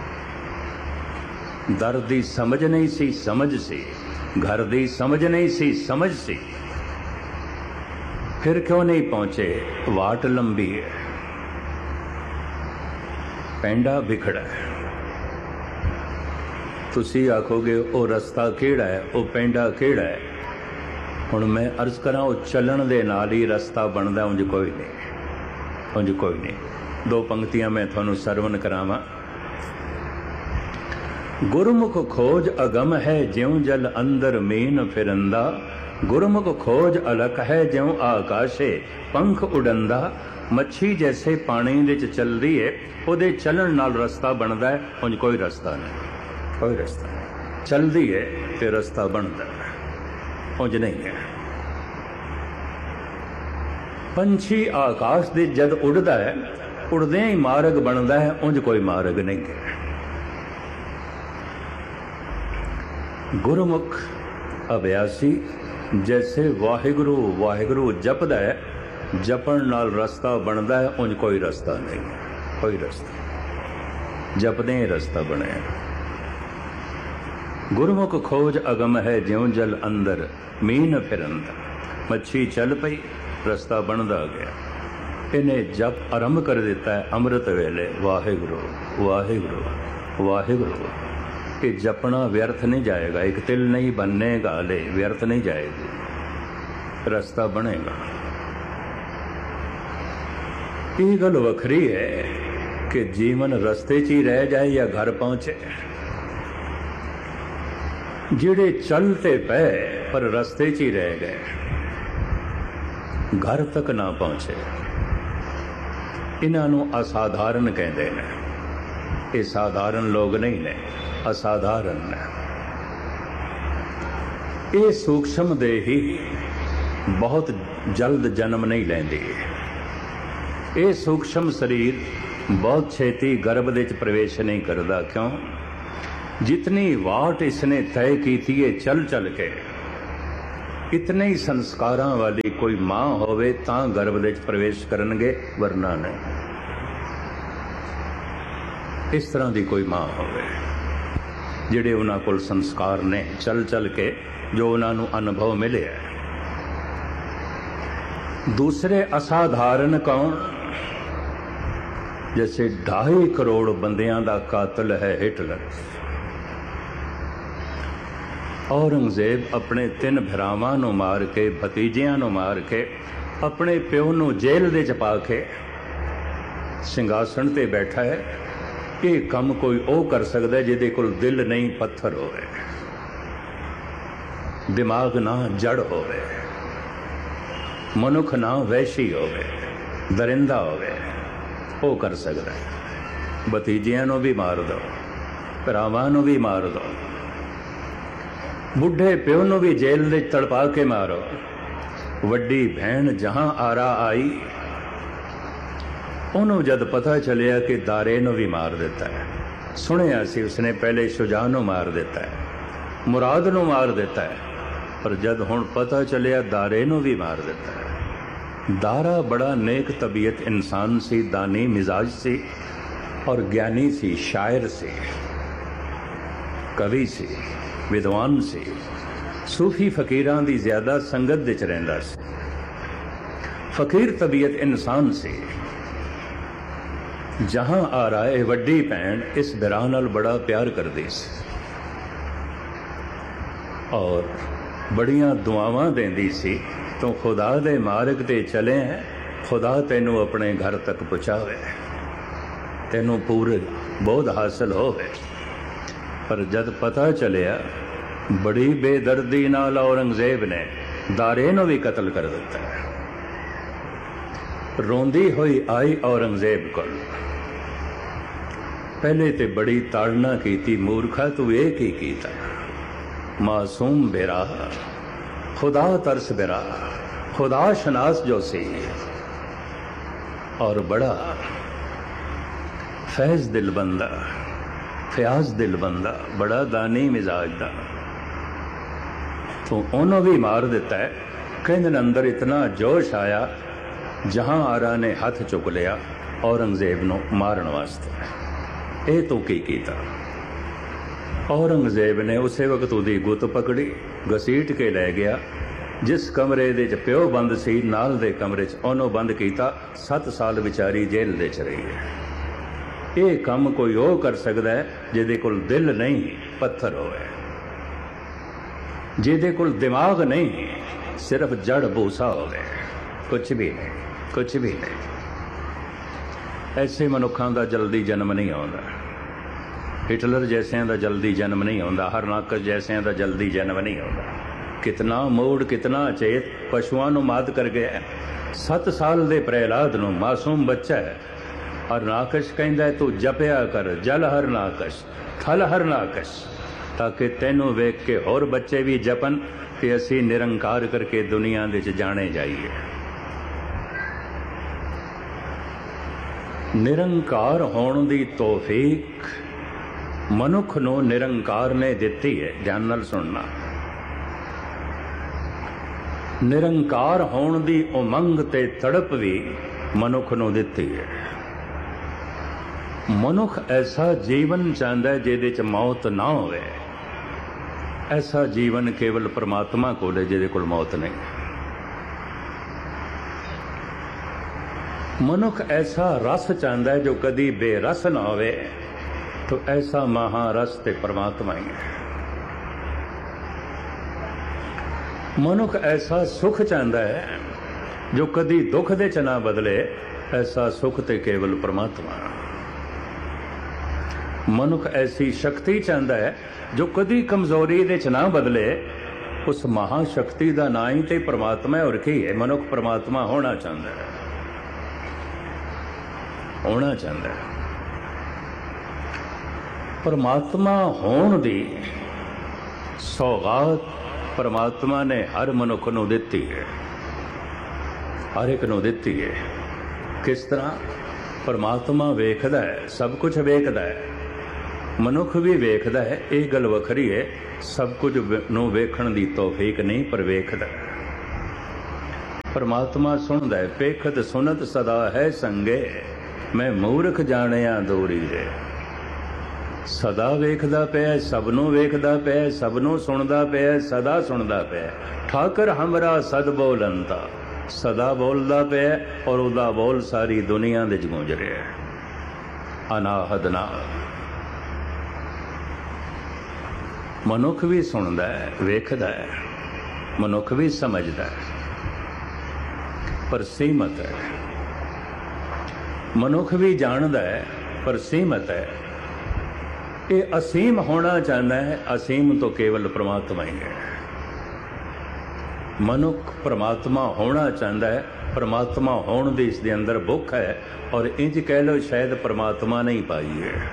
गए। दर दी समझ नहीं सी, समझ सी, घर दी समझ नहीं सी, समझ सी, फिर क्यों नहीं पहुंचे? वाट लंबी है, पैंडा बिखड़ा है। तुसी आखोगे ओ रस्ता केड़ा है, ओ पैंडा केड़ा है? हुण मैं अर्ज करा, ओ चलन दे नाल ही रस्ता बनदा, उंज कोई नहीं, उंज कोई नहीं। दो पंक्तियां मैं थानू सरवण करावां। गुरमुख खोज अगम है, ज्यों जल अंदर मीन फिरंदा, गुरमुख खोज अलख है, ज्यों आकाशे पंख उड़ंदा। मच्छी जैसे पानी दे च चलदी है, ओदे चलन नाल रस्ता बनदा है, उंज कोई रस्ता नहीं, कोई रस्ता नहीं। चलदी है ते रस्ता बनदा है, उंज नहीं है। पंछी आकाश दे जद उड़दा है, उड़दे ही मार्ग बनदा है, उंज कोई मार्ग नहीं है। गुरमुख अभ्यासी जैसे वाहिगुरु वाहिगुरु जपदा है, जपण नाल रस्ता बनदा है, उंज कोई रस्ता नहीं है, कोई रस्ता। जपदे ही रस्ता बने। गुरमुख खोज अगम है, ज्यों जल अंदर मीन फिरंदा। मच्छी चल पई, रस्ता बनदा गया। इन्हें जप आरंभ कर दिता है अमृत वेले, वाहिगुरु वाहिगुरु वाहिगुरु। कि जपना व्यर्थ नहीं जाएगा, एक तिल नहीं बननेगा, ले व्यर्थ नहीं जाएगी, रास्ता बनेगा। ये गल वखरी है कि जीवन रस्ते च ही रह जाए या घर पहुंचे। जिहड़े चलते पे पर रस्ते च ही रह गए, घर तक ना पहुंचे, इन्हां नूं असाधारण कहते हैं। ये साधारण लोग नहीं ने, असाधारण ने। ये सूक्ष्म देही बहुत जल्द जन्म नहीं लेंदी। ये सूक्ष्म शरीर बहुत छेती गर्भ दे च प्रवेश नहीं करता। क्यों? जितनी वाट इसने तय की थी चल चल के, इतने ही संस्कारां वाली कोई मां होवे तां गर्भ दे विच प्रवेश करनगे, वरना नहीं। इस तरह की कोई मां होवे जिहड़े उन्हां कोल संस्कार ने चल चल के जो उन्हां नूं अनुभव मिले है। दूसरे असाधारण कौन? जैसे ढाई करोड़ बंदियां दा कातिल है हिटलर। औरंगजेब अपने तीन भरावां नूं मार के, भतीजियां नूं मार के, अपने प्यो नूं जेल दे च पा के सिंघासन ते बैठा है। ये काम कोई ओ कर सकता है जिहदे कोल दिल नहीं, पत्थर होवे, दिमाग ना जड़ होवे, मनुख ना वैशी होवे, दरिंदा होवे, ओ कर सकता है। भतीजियां नूं भी मार दो, भरावां नूं भी मार दो, बुढ़े प्यो नूं भी जेल दे तड़पा के मारो। वड्डी भैन जहां आरा आई, उन्होंने जद पता चलिया कि दारे नूं भी मार देता है। सुनिया सी उसने पहले शुजा नूं मार देता है, मुराद नूं मार देता है, पर जद हुण पता चलिया दारे नूं भी मार देता है। दारा बड़ा नेक तबीयत इंसान सी, दानी मिजाज सी और ज्ञानी सी, शायर सी, कवि सी, विद्वान सी, सूफी फकीरां दी ज्यादा संगत विच रहिंदा सी। फकीर तबीयत इंसान सी। जहां आ रहा वड्डी भैन इस बिराह नाल बड़ा प्यार करदी सी और बड़ियां दुआवां देंदी सी। तो खुदा दे मार्ग ते चले हैं, खुदा तेनू अपने घर तक पहुँचावे, तेनू पूरे बोध हासिल होवे। पर जद पता चलिया, बड़ी बेदर्दी नाल औरंगजेब ने दारे नूं भी कतल कर दिता है। रोंदी हुई आई औरंगजेब कोल। पहले ते बड़ी ताड़ना की, मूर्खा तू ये की कीता, मासूम बेरा, खुदा तरस बेरा, खुदा शनास जो सी और बड़ा फैज दिल बंदा, फयाज दिल बंदा, बड़ा दानी मिजाज दा, तो उन्होंने भी मार दिता है। कहने अंदर इतना जोश आया, जहां आरा ने हाथ चुक लिया औरंगजेब नूं मारन वास्ते। ये तो की कीता? औरंगजेब ने उसे वक्त उहदी गुत पकड़ी, घसीट के लै गया। जिस कमरे दे च प्यो बंद सी, नाल दे कमरे च उन्होंने बंद किया। सत्त साल विचारी जेल दे च रही है। ये काम कोई ओ कर सकता है जिहदे कोल दिल नहीं, पत्थर होवे, जिहदे कोल दिमाग नहीं, सिर्फ जड़ भूसा होवे, कुछ भी नहीं, कुछ भी नहीं। ऐसे मनुखों का जल्दी जन्म नहीं आता। हिटलर जैसिਆਂ का जल्दी जन्म नहीं आता, हरनाकश जैसिਆਂ का जल्दी जन्म नहीं आता। कितना मोड़, कितना चेत पशुओं नूं मात कर गया। सत्त साल दे प्रहलाद नूं, मासूम बच्चा है, हरनाकश कहंदा है तू जपिया कर जल हरनाकश, थल हरनाकश, ताकि तेनों वेख के होर बच्चे भी जपन कि असी निरंकार करके दुनिया दे च जाने जाइए। निरंकार होने दी तौफीक मनुख नूं निरंकार ने दिती है। ध्यान नाल सुनना। निरंकार होने दी उमंग ते तड़प भी मनुख नूं दिती है। मनुख ऐसा जीवन चाहता है जिहदे च मौत ना होवे। ऐसा जीवन केवल परमात्मा कोल है जिहदे कोल मौत नहीं। मनुख ऐसा रस चाहता है जो कदी बेरस ना होवे। तो ऐसा महारस ते परमात्मा ही है। मनुख ऐसा सुख चाहता है जो कदी दुख दे च ना बदले। ऐसा सुख ते केवल परमात्मा। मनुख ऐसी शक्ति चाहता है जो कदी कमजोरी दे च ना बदले। उस महाशक्ति का ना ही ते परमात्मा है और की है। मनुख परमात्मा होना चाहता है, होना चाहता है। परमात्मा होने दी सौगात परमात्मा ने हर मनुख नूं दिती है, हर एक नूं दिती है। किस तरह? परमात्मा वेखदा है, सब कुछ वेखदा है, ਮਨੁੱਖ ਵੀ ਵੇਖਦਾ ਹੈ, ਇਹ ਗੱਲ ਵੱਖਰੀ ਹੈ। ਸਭ ਕੁਝ ਨੂੰ ਵੇਖਣ ਦੀ ਤੌਫੀਕ ਨਹੀਂ, ਪਰ ਵੇਖਦਾ। ਪਰਮਾਤਮਾ ਸੁਣਦਾ ਹੈ। ਪੇਖਤ ਸੁਨਤ ਸਦਾ ਹੈ ਸੰਗੇ, ਮੈਂ ਮੂਰਖ ਜਾਣਿਆ ਦੂਰੀ ਹੈ। ਸਦਾ ਵੇਖਦਾ ਪਿਆ, ਸਭ ਨੂੰ ਵੇਖਦਾ ਪਿਆ, ਸਭ ਨੂੰ ਸੁਣਦਾ ਪਿਆ, ਸਦਾ ਸੁਣਦਾ ਪਿਆ। ਠਾਕਰ ਹਮਰਾ ਸਦ ਬੋਲੰਤਾ, ਸਦਾ ਬੋਲਦਾ ਪਿਆ ਔਰ ਉਹਦਾ ਬੋਲ ਸਾਰੀ ਦੁਨੀਆ ਦੇ 'ਚ ਗੂੰਜ ਰਿਹਾ ਅਨਾਹਦ ਨਾਲ। ਮਨੁੱਖ ਵੀ ਸੁਣਦਾ ਹੈ, ਵੇਖਦਾ ਹੈ, ਮਨੁੱਖ ਵੀ ਸਮਝਦਾ ਹੈ, ਪਰ ਸੀਮਤ ਹੈ। ਮਨੁੱਖ ਵੀ ਜਾਣਦਾ ਹੈ, ਪਰ ਸੀਮਤ ਹੈ। ਇਹ ਅਸੀਮ ਹੋਣਾ ਚਾਹੁੰਦਾ ਹੈ, ਅਸੀਮ ਤੋਂ ਕੇਵਲ ਪ੍ਰਮਾਤਮਾ ਹੀ ਹੈ। ਮਨੁੱਖ ਪ੍ਰਮਾਤਮਾ ਹੋਣਾ ਚਾਹੁੰਦਾ ਹੈ, ਪ੍ਰਮਾਤਮਾ ਹੋਣ ਦੀ ਇਸ ਦੇ ਅੰਦਰ ਭੁੱਖ ਹੈ, ਔਰ ਇੰਜ ਕਹਿ ਲਓ ਸ਼ਾਇਦ ਪ੍ਰਮਾਤਮਾ ਨਹੀਂ ਪਾਈ ਹੈ।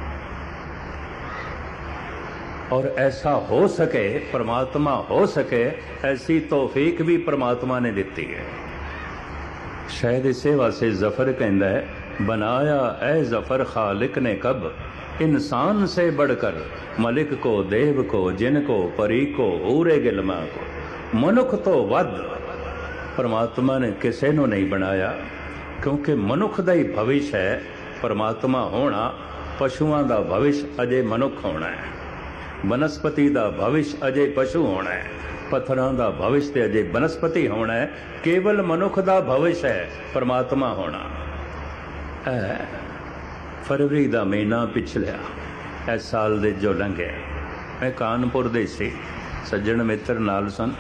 और ऐसा हो सके, परमात्मा हो सके, ऐसी तौफीक भी परमात्मा ने दी है। शायद इसे वास्ते जफर कहता है, बनाया ऐ जफर खालिक ने कब, इंसान से बढ़कर मलिक को, देव को, जिन को, परी को, हूरे गिलमा को। मनुख तो वध परमात्मा ने किसी को नहीं बनाया, क्योंकि मनुख का ही भविष्य है परमात्मा होना। पशुओं का भविष्य अजे मनुख होना है, वनस्पति का भविष्य अजे पशु होना है, पत्थरों का भविष्य ते अजे वनस्पति होना है। केवल मनुख का भविष्य है परमात्मा होना। है फरवरी का महीना पिछलिया इस साल दे जो लंघे, मैं कानपुर दे सी सज्जन मित्र नाल सन।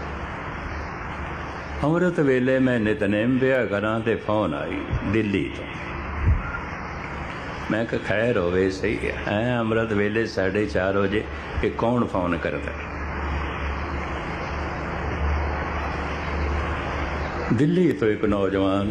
अमृत वेले मैं नितनेम पिया करा ते फोन आई दिल्ली तो। मैं कहा खैर होवे सही है, ऐ अमृत वेले साढ़े चार बजे कि कौन फोन करता। दिल्ली तो एक नौजवान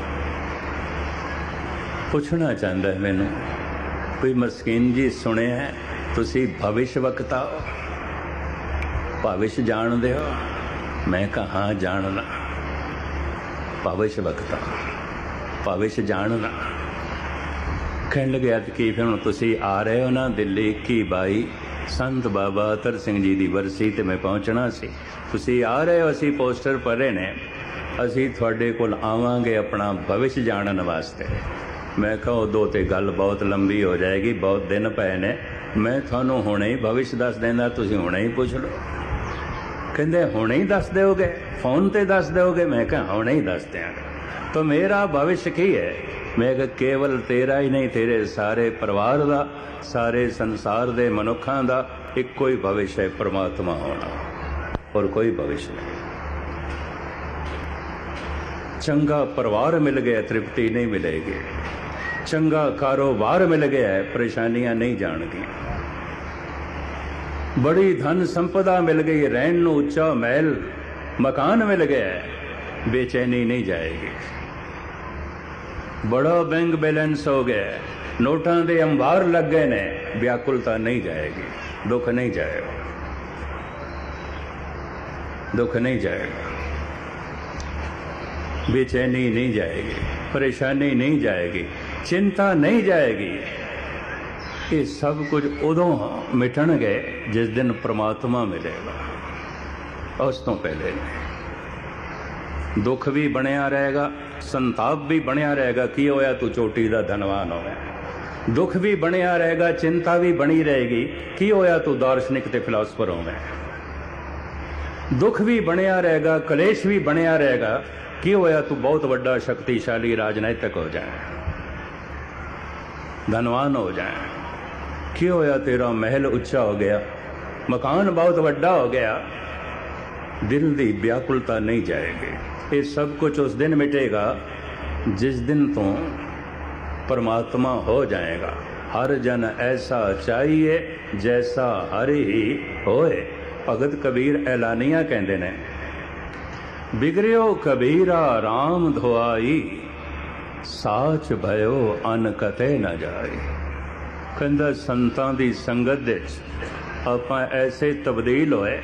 पूछना चाहता है मैनू, कोई मस्कीन जी सुने है तुसी भविष्य वक्ता हो, भविष्य जानते हो? मैं कहा हाँ जानना। भविष्य वक्ता, भविष्य जानना। कहने लगे कि फिर हम तुसी आ रहे हो ना दिल्ली इक्की बाई संत बाबा अतर सिंह जी की बरसी ते मैं पहुँचना सी, तुसी आ रहे हो, असी पोस्टर भरे ने, असी थोड़े कोल आवांगे अपना भविष्य जानने वास्ते। मैं कहा उदों ते गल बहुत लंबी हो जाएगी, बहुत दिन पे ने, मैं थानू हुणे ही भविष्य दस देना, तुसी हुणे ही पूछ लो। कहते हुणे ही दस दोगे, फोन ते दस दोगे? मैं कहा हुणे ही दस देंगे। तो मेरा भविष्य की है? मैं कहा केवल तेरा ही नहीं, तेरे सारे परिवार का, सारे संसार के मनुखों का इको ही भविष्य है परमात्मा होना, और कोई भविष्य नहीं। चंगा परिवार मिल गया तृप्ति नहीं मिलेगी, चंगा कारोबार मिल गया है परेशानियां नहीं जाएंगी, बड़ी धन संपदा मिल गई, रहन नूं उच्चा महल मकान मिल गया है, बेचैनी नहीं जाएगी। बड़ा बैंक बैलेंस हो गया, नोटां दे अंबार लग गए ने, व्याकुलता नहीं जाएगी, दुख नहीं जाएगा, दुख नहीं जाएगा, बेचैनी नहीं जाएगी, परेशानी नहीं जाएगी, चिंता नहीं जाएगी। ये सब कुछ उदों मिटणगे जिस दिन परमात्मा मिलेगा, उस तो पहले नहीं। दुख भी बनिया रहेगा, संताप भी बनिया रहेगा, की होया तू चोटी का धनवान होया, दुख भी बनिया रहेगा, चिंता भी बनी रहेगी, की होया तू दार्शनिक ते फिलासफर होवे, दुख भी बनिया रहेगा, कलेश भी बनिया रहेगा, की होया तू बहुत बड़ा शक्तिशाली राजनैतिक हो जाए, धनवान हो जाए, की होया तेरा महल उच्चा हो गया, मकान बहुत बड़ा हो गया, दिल की व्याकुलता नहीं जाएगी। ये सब कुछ उस दिन मिटेगा जिस दिन तो परमात्मा हो जाएगा। हर जन ऐसा चाहिए जैसा हर ही होए। भगत कबीर ऐलानिया कहते ने, बिगड़ियो कबीरा राम धोआई, साच भयो अन कते न जाए। कहंदा संतां दी संगत दे आपां ऐसे तब्दील होए,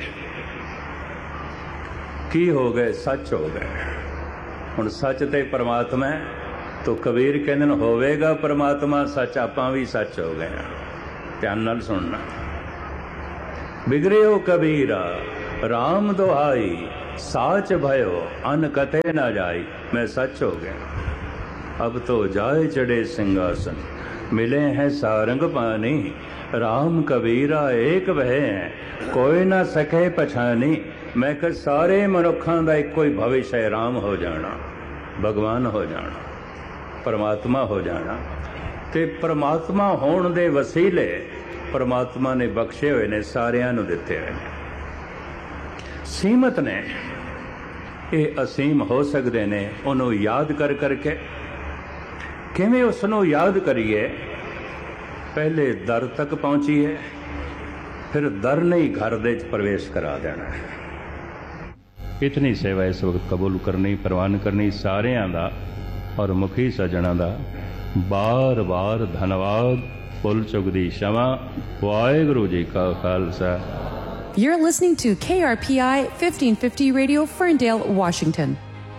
की हो गए, सच हो गए। हुण सच ते परमात्मा है, तो कबीर कहंदे ने होवेगा परमात्मा सच, आपां भी सच हो गए। ध्यान नाल सुनना। बिगड़ियो कबीरा राम दुहाई, साच भयो अन कते ना जाई। मैं सच हो गया, अब तो जाए चढ़े सिंहासन, मिले हैं सारंग पानी। राम कबीरा एक वह है, कोई ना सके पछानी। मैं कि सारे मनुखों का एको ही भविष्य है, राम हो जाना, भगवान हो जाना, परमात्मा हो जाना। ते परमात्मा होने दे वसीले परमात्मा ने बख्शे हुए ने, सारियां नूं दिते हुए ने। सीमत ने ये असीम हो सकते ने, उन्होंने याद कर करके। किवें उसनों याद करिए? पहले दर तक पहुंचीए, फिर दर ने ही घर दे प्रवेश करा देना है। इतनी सेवा इस वक्त कबूल करनी, प्रवान करनी सारियां दा और मुखी सज्जणा दा बार बार धन्यवाद। भुल चुक दी क्षमा। वाहिगुरू जी का Khalsa. You're listening to K R P I fifteen fifty Radio, Ferndale, Washington.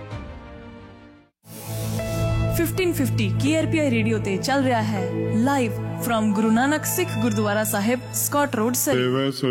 fifteen fifty K R P I radio ते चल रहा है live from Guru Nanak Sikh gurdwara Sahib, Scott road से।